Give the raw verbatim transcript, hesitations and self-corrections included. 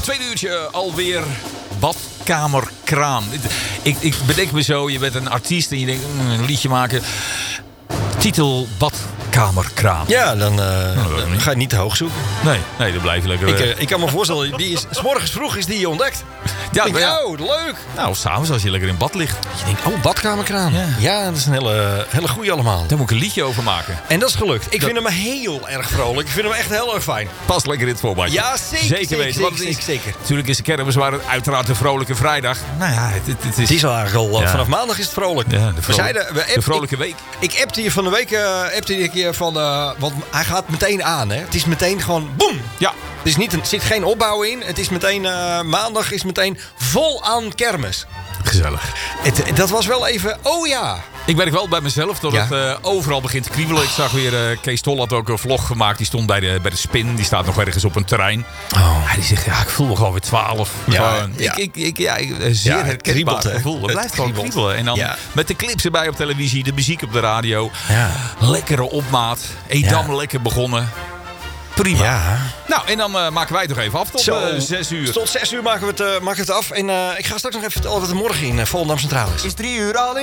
tweede uurtje alweer badkamerkraan. Ik, ik bedenk me zo, je bent een artiest en je denkt mm, een liedje maken. Titel badkamerkraan. Ja, dan, uh, nou, dan ga je niet te hoog zoeken. Nee, nee, dan blijf je lekker... Ik, uh, ik kan me voorstellen, die is, 's morgens vroeg is die ontdekt. Ja, denk, ja. Oh, leuk. Nou, s'avonds als je lekker in bad ligt. Je denkt, oh, badkamerkraan. Ja, ja dat is een hele, hele goeie allemaal. Daar moet ik een liedje over maken. En dat is gelukt. Ik dat... vind hem heel erg vrolijk. Ik vind hem echt heel erg fijn. Past lekker in het voorbadje. Ja, zeker. Zeker weten. Zeker, zeker, zeker, zeker. Natuurlijk is de kermis waar het uiteraard een vrolijke vrijdag. Nou ja, het, het, het is... Het is al eigenlijk al, ja. Vanaf maandag is het vrolijk. Ja, de, vrolijk, we zeiden, we app, de vrolijke ik, week. Ik appte hier van de week, uh, appte hier een keer van, uh, want hij gaat meteen aan. Hè? Het is meteen gewoon boem. Ja. Er is niet een, zit geen opbouw in. Het is meteen, uh, maandag is meteen vol aan kermis. Gezellig. Het, dat was wel even, oh ja. Ik merk wel bij mezelf dat ja. het uh, overal begint te kriebelen. Ik zag weer, uh, Kees Tol had ook een vlog gemaakt. Die stond bij de, bij de Spin. Die staat nog ergens op een terrein. Oh. Ja, die zegt, ja, ik voel me gewoon weer twaalf. Ja, gewoon, ja. Ik, ik, ik, ja, een zeer ja, herkenbaar gevoel. Het, het blijft gewoon kriebelen. En dan ja. met de clips erbij op televisie, de muziek op de radio. Ja. Lekkere opmaat. Edam ja. lekker begonnen. Prima. Ja. Nou, en dan uh, maken wij het nog even af tot uh, zes uur. Tot zes uur maken we het, uh, maken we het af. En uh, ik ga straks nog even vertellen wat er morgen in uh, Volendam Centraal is. Is drie uur al